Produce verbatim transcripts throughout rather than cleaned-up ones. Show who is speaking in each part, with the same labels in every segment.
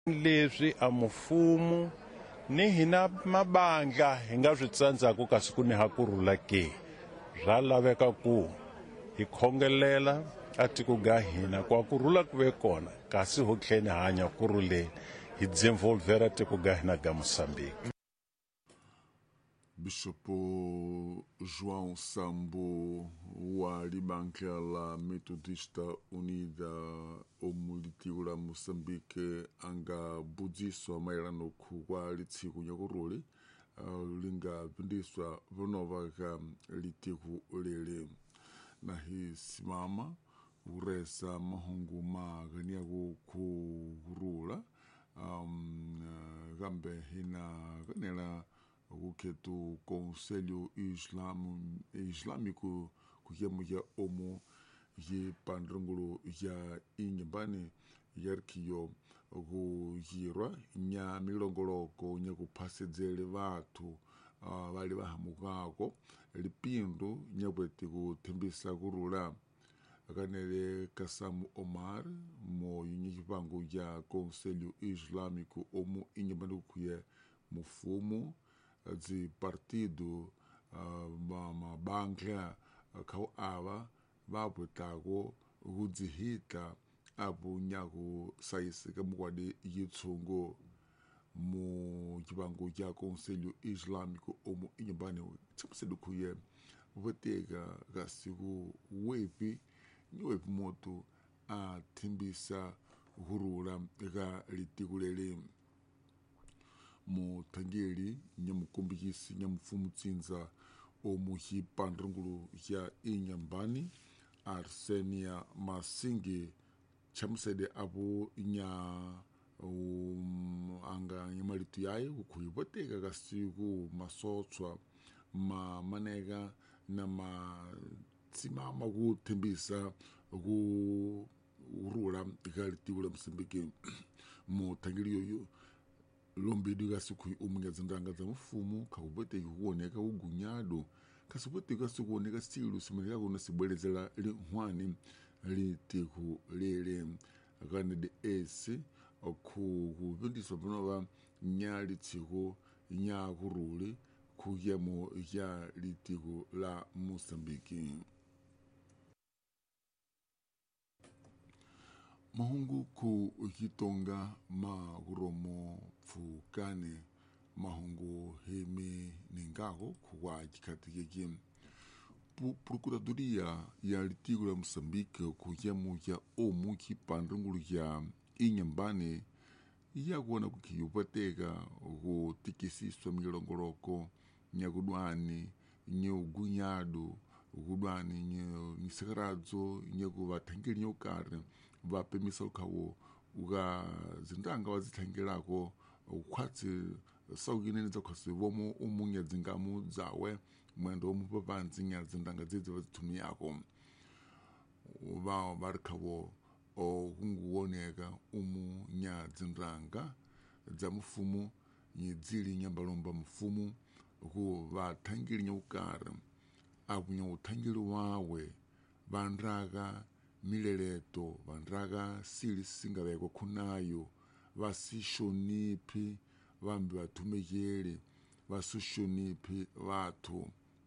Speaker 1: leswi a mufumo ni hina mabandla hi nga swi tsandzaka ka siku ni ha kurhula ke bya laveka ku hi khongelela a tiko ga hina kwa kurhula ku ve kona kasi ho tlheni hanya kurhuleni hi desenvolvera tiko ga hina ga Moçambique.
Speaker 2: Bishop João Sambo wa Libanca la Metodista Unida Omulitiula Moçambique anga budziswa mairano kuwa litiku nyakuruli uh, linga bindiswa vonova ka litiku lele na hi simama uresa mahungu maganiago kurula um, uh, gambe hina ganela o Conselho Islam, Islâmico kuyemu ya omo ye pandrungulo ya inyambani yarkiyo go yirwa nya milongoloko nya kupasedzele vatu uh, vali vahamukako lipindu nya bweti kutembisa kurula akanele Kasamu Omar mo yinyikipango ya Conselho Islâmico omo inyambani kuye mufumo zi partido uh, mabandla uh, kau ava vapwetago kudzihita apo nyaku saisika mukwade yitsungo mu chipango cha Conselho Islâmico omo inyambani tsamusedu kuye voteka kasiku wepi nyewepi moto a timbisa hurula ga litikulele mu tangeli nyamukumbikisi nyamufumutsinza omuhi pandrungulu ya inyambani Arsenia Masingi chamsede apo nya um, anga nyamalitu yae ukuyiboteka kasiku masotswa ma manega na ma tsimama kutembisa ku urula ikalitiula Moçambique mu tangeli yoyo lombedu kasiku umunyadzi ndanga za mufumu kakubete kuoneka ugunyado kasubete kasukuoneka stilu simaneka kuna sibwelezela li hwani li tiku lele akane de esi ku kubindiswa panova nyali tiku nya kuruli kuyemo ya li tiku la Moçambique. Mahungu ku Kitonga ma guromo fukane mahungu hemi ningago kuwa jikati yeki Procuradoria ya litigo la Moçambique kuyemu ya omu kipandrungulu ya inyambane ya kuwana kukiyupateka kutikisiswa milongoloko nyakudwani nyeugunyado ukudwani nyisakaradzo nyekuvatangeli nyokare vapemisa ukawo uka zindanga wazithangelako ukwatsi saukine neza kwasi vomo umunya dzingamu dzawe mwendo omupapanzi nya zindanga dzidzi vazithumi yako vao varikawo okunguwoneka umu nya dzindanga dza mufumu nyidzili nyambalomba mufumu ku vathangeli nyokare apunya uthangeli wawe vandraga mileleto vandraga sili singaveko kunayo vasishonipi vambi vatumekele vasushonipi vatu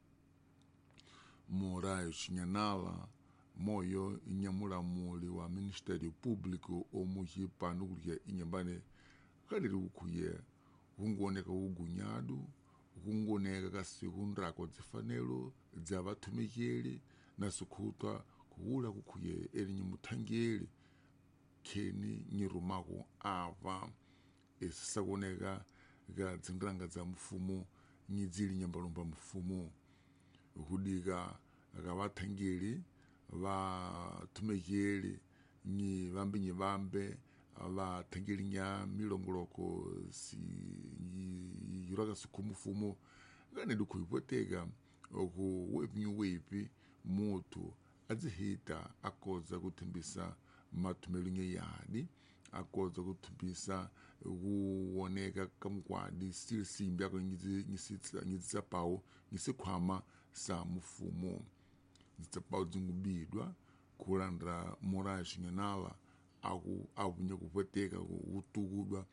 Speaker 2: Moraes Chinyanala moyo inyamulamuli wa Ministério Público omuhi panukulia inyambane kaliri ukuye kungoneka ugunyadu kungoneka kasiku ndrako dzifanelo dza vatumekele nasukutwa kuula kukuye eri nyimuthangeli keni nyirumako ava esisakoneka ga dzindanga za mufumu nyidzili nyambalomba mufumu ukudika akavathangeli vatumekeli nyi vambe nyi vambe vathangeli nya milongoloko si yuraka sikumufumu kanedi kuipoteka oku wepi wepi moto adzihita akoza kuthimbisa mathumelo nye yadi akoza kuthimbisa kuoneka kamkwadi still simbi ako nyitsitsa pao nyisikhwama sa mufumo nyitsitsa pao dzingubidwa kulandra Moraes Chinyanala aku akunye kupweteka kutukudwa